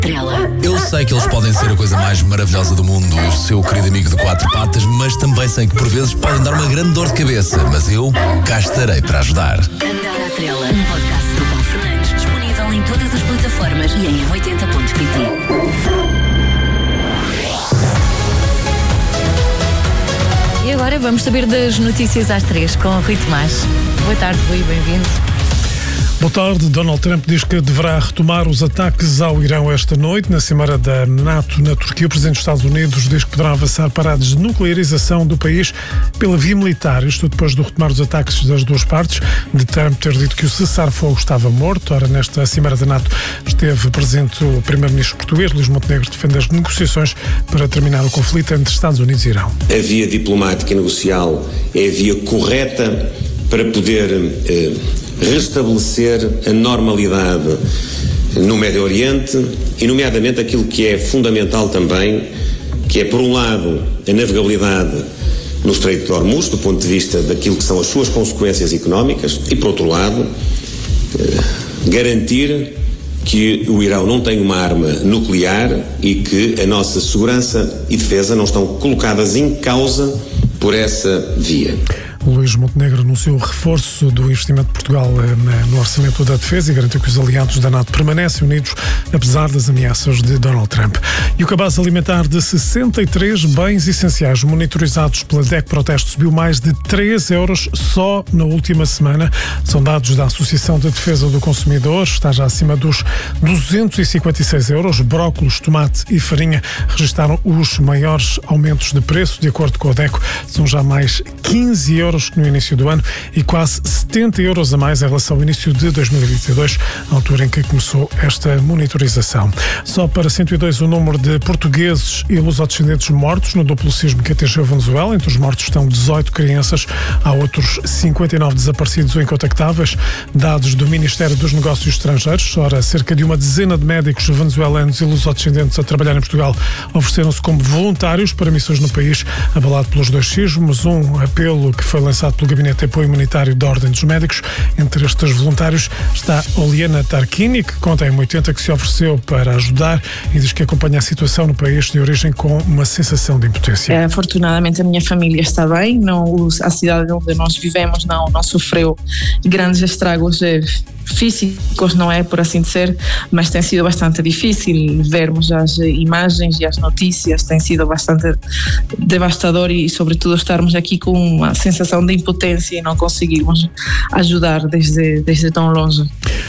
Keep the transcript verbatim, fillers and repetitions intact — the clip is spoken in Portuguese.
Trela. Eu sei que eles podem ser a coisa mais maravilhosa do mundo, o seu querido amigo de quatro patas, mas também sei que por vezes podem dar uma grande dor de cabeça, mas eu cá estarei para ajudar. Andar à Trela, um podcast do Paulo Fernandes, disponível em todas as plataformas e em oitenta ponto pt. E agora vamos saber das notícias às três com o Rui Tomás. Boa tarde, Rui, bem-vindo. Boa tarde. Donald Trump diz que deverá retomar os ataques ao Irão esta noite. Na cimeira da NATO na Turquia, o Presidente dos Estados Unidos diz que poderá avançar para a desnuclearização do país pela via militar. Isto depois de retomar os ataques das duas partes, de Trump ter dito que o cessar-fogo estava morto. Ora, nesta cimeira da NATO esteve presente o Primeiro-Ministro português, Luís Montenegro, defende as negociações para terminar o conflito entre Estados Unidos e Irão. A via diplomática e negocial é a via correta para poder eh, restabelecer a normalidade no Médio Oriente e, nomeadamente, aquilo que é fundamental também, que é, por um lado, a navegabilidade no Estreito de Hormuz, do ponto de vista daquilo que são as suas consequências económicas, e, por outro lado, eh, garantir que o Irão não tem uma arma nuclear e que a nossa segurança e defesa não estão colocadas em causa por essa via. Luís Montenegro anunciou o reforço do investimento de Portugal no orçamento da defesa e garantiu que os aliados da NATO permanecem unidos apesar das ameaças de Donald Trump. E o cabaz alimentar de sessenta e três bens essenciais monitorizados pela D E C Proteste subiu mais de três euros só na última semana. São dados da Associação de Defesa do Consumidor, está já acima dos duzentos e cinquenta e seis euros. Brócolos, tomate e farinha registaram os maiores aumentos de preço, de acordo com a D E C. São já mais quinze euros que no início do ano e quase setenta euros a mais em relação ao início de dois mil e vinte e dois, a altura em que começou esta monitorização. Só para cento e dois o número de portugueses e lusodescendentes mortos no duplo sismo que atingiu a Venezuela. Entre os mortos estão dezoito crianças, há outros cinquenta e nove desaparecidos ou incontactáveis. Dados do Ministério dos Negócios Estrangeiros, ora, cerca de uma dezena de médicos venezuelanos e lusodescendentes a trabalhar em Portugal ofereceram-se como voluntários para missões no país, abalado pelos dois sismos. Um apelo que foi lançado pelo Gabinete de Apoio Humanitário da Ordem dos Médicos. Entre estes voluntários está Oliana Tarquini, que conta em oitenta, que se ofereceu para ajudar e diz que acompanha a situação no país de origem com uma sensação de impotência. É, afortunadamente a minha família está bem, não, a cidade onde nós vivemos não, não sofreu grandes estragos é, físicos, não é por assim dizer, mas tem sido bastante difícil vermos as imagens e as notícias, tem sido bastante devastador e sobretudo estarmos aqui com uma sensação de impotência e não conseguirmos ajudar desde, desde tão longe.